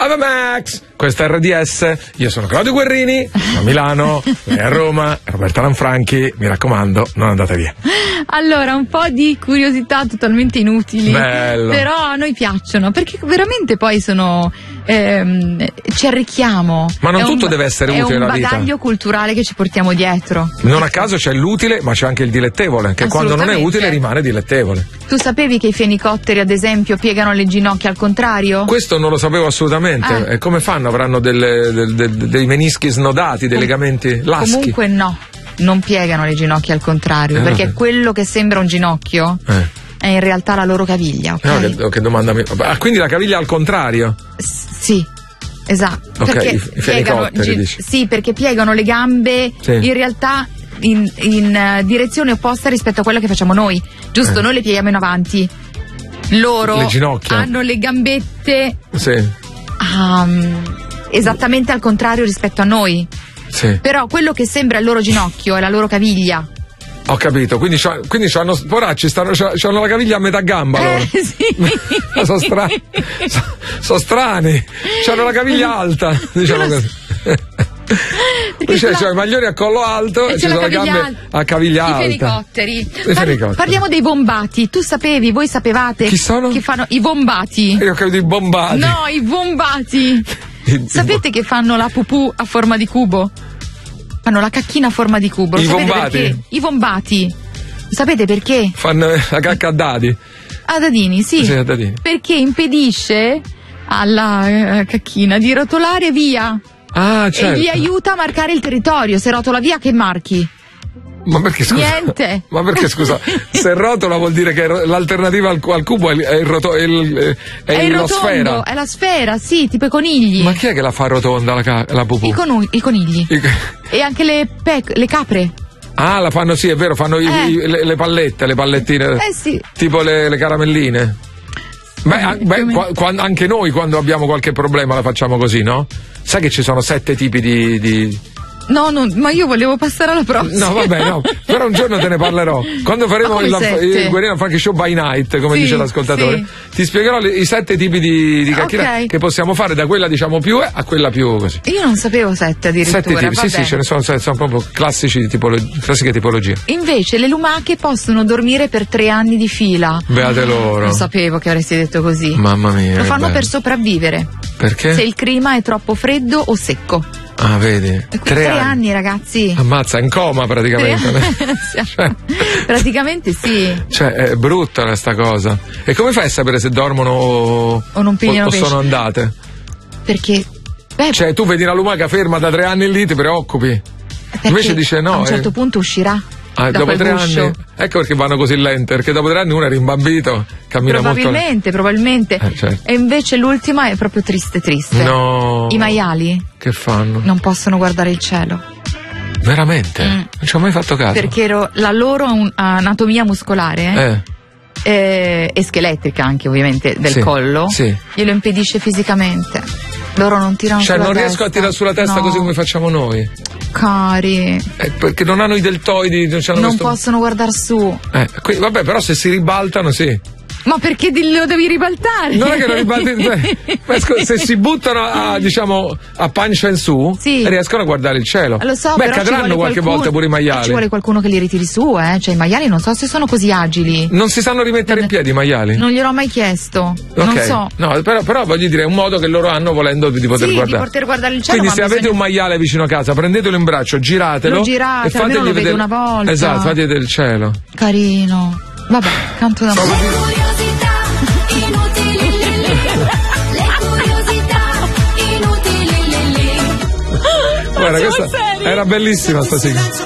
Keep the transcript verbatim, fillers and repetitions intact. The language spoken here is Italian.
Ave Max, questa è R D S, io sono Claudio Guerrini, a Milano, lei a Roma, Roberta Lanfranchi, mi raccomando, non andate via. Allora, un po' di curiosità totalmente inutili, bello, però a noi piacciono, perché veramente poi sono, ehm, ci arricchiamo. Ma non è tutto un, deve essere utile nella vita. È un bagaglio culturale che ci portiamo dietro. Non a caso c'è l'utile, ma c'è anche il dilettevole, che quando non è utile rimane dilettevole. Tu sapevi che i fenicotteri, ad esempio, piegano le ginocchia al contrario? Questo non lo sapevo assolutamente. Eh. E come fanno? Avranno delle, del, del, dei menischi snodati, dei legamenti laschi? Comunque no, non piegano le ginocchia al contrario, eh, perché no. quello che sembra un ginocchio eh. è in realtà la loro caviglia. Okay? No, che, che domanda mi... Ah, quindi la caviglia al contrario? S- sì. Esatto, okay, perché i, i piegano, gi- sì, perché piegano le gambe sì. in realtà in, in uh, direzione opposta rispetto a quella che facciamo noi. Giusto, eh. noi le pieghiamo in avanti. Loro le ginocchia. hanno le gambette sì. um, esattamente al contrario rispetto a noi. Sì. Però quello che sembra il loro ginocchio è la loro caviglia. Ho capito, quindi, c'ha, quindi c'hanno, poracci, stanno, c'hanno la caviglia a metà gamba eh, loro. Sì. sono strani, sono, sono strani, c'hanno la caviglia alta, diciamo così. Cioè, cioè i maglioni a collo alto e, e ci sono le gambe al... a caviglia alta. I fenicotteri. I Par- fenicotteri. Parliamo dei bombati. Tu sapevi, voi sapevate chi sono? Che fanno i bombati. Io ho capito i bombati. No, i bombati. I, Sapete i che fanno la pupù a forma di cubo? Fanno la cacchina a forma di cubo. I Sapete bombati? Perché? I bombati. Sapete perché? Fanno la cacca a dadi. A dadini, sì. sì a dadini. Perché impedisce alla eh, cacchina di rotolare via. Ah, certo. E gli aiuta a marcare il territorio. Se rotola via, che marchi? Ma perché scusa? Niente. Ma perché scusa? Se rotola vuol dire che l'alternativa al, al cubo è il, è il, roto, è il, è è il la rotondo, sfera. È la sfera, sì, tipo i conigli. Ma chi è che la fa rotonda la, la pupù? I, conu- i conigli. I... E anche le, pec- le capre. Ah, la fanno, sì, è vero, fanno eh. i, i, le, le pallette, le pallettine. Eh sì. Tipo le, le caramelline. Beh, a, beh qua, qua, anche noi quando abbiamo qualche problema la facciamo così, no? Sai che ci sono sette tipi di... di... No, no, ma io volevo passare alla prossima. No, vabbè, no, però un giorno te ne parlerò. Quando faremo il, il Guerrino Franchi Show by Night, come sì, dice l'ascoltatore, sì. ti spiegherò le, i sette tipi di, di cacchina okay. che possiamo fare da quella diciamo più e a quella più così. Io non sapevo sette addirittura. Sette tipi, vabbè. sì, sì, ce ne sono, sono proprio classici tipologi, classiche tipologie. Invece le lumache possono dormire per tre anni di fila. Beate loro. Non sapevo che avresti detto così. Mamma mia. Lo fanno bello. per sopravvivere. Perché? Se il clima è troppo freddo o secco. Ah, vedi? Tre, tre anni. anni, ragazzi. Ammazza, in coma praticamente. cioè, praticamente sì. Cioè, è brutta questa cosa. E come fai a sapere se dormono o, o non pigliano o, o pesce? sono andate? Perché? Beh, cioè, tu vedi una lumaca ferma da tre anni lì, ti preoccupi. Invece dice no. A un certo eh. punto uscirà. Ah, dopo, dopo tre guscio. anni. Ecco perché vanno così lente, perché dopo tre anni uno è rimbambito, cammina probabilmente, molto. Probabilmente, eh, certo. E invece l'ultima è proprio triste triste. No. I maiali che fanno? Non possono guardare il cielo. Veramente? Mm. Non ci ho mai fatto caso. Perché ro- la loro un- anatomia muscolare eh. Eh. Eh, e scheletrica anche ovviamente del sì, collo sì. glielo impedisce fisicamente. Loro non tirano cioè sulla non testa. riesco a tirare sulla testa no. così come facciamo noi. Cari eh, perché non hanno i deltoidi, non, non questo... possono guardare su. Eh, qui, vabbè, però se si ribaltano sì. Ma perché lo devi ribaltare? Non è che lo ribalti. Se si buttano a, diciamo, a pancia in su, sì. riescono a guardare il cielo. Lo so, beh, però cadranno qualche qualcuno, volta pure i maiali. Ci vuole qualcuno che li ritiri su, eh. Cioè, i maiali non so se sono così agili. Non si sanno rimettere in piedi i maiali? Non gliel'ho mai chiesto. Okay. Non so. No, però, però voglio dire, è un modo che loro hanno volendo di poter sì, guardare. Di poter guardare il cielo. Quindi, se bisogna... avete un maiale vicino a casa, prendetelo in braccio, giratelo. Lo girate, e fategli lo vedere una volta. Esatto, fate vedere il cielo. Carino. Vabbè, canto da curiosità inutili, le curiosità inutili. Guarda, questa era bellissima sta sigla.